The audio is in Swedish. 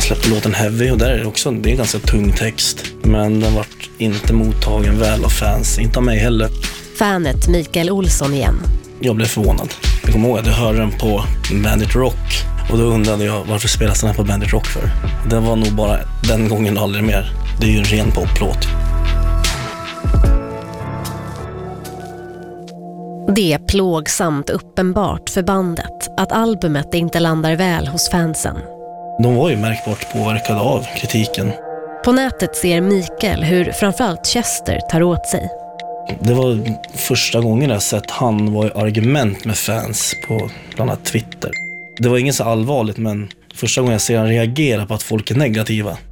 släppte låten Heavy och där är det också en ganska tung text. Men den var inte mottagen väl av fans, inte av mig heller. Fanet Mikael Olsson igen. Jag blev förvånad. Jag kommer ihåg att jag hörde den på Bandit Rock. Och då undrade jag varför spelas den här på Bandit Rock för. Det var nog bara den gången och aldrig mer. Det är ju en ren poplåt. Det är plågsamt uppenbart för bandet att albumet inte landar väl hos fansen. De var ju märkbart påverkade av kritiken. På nätet ser Mikael hur framförallt Chester tar åt sig. Det var första gången jag sett han var i argument med fans på bland annat Twitter. Det var inget så allvarligt, men första gången jag ser han reagera på att folk är negativa.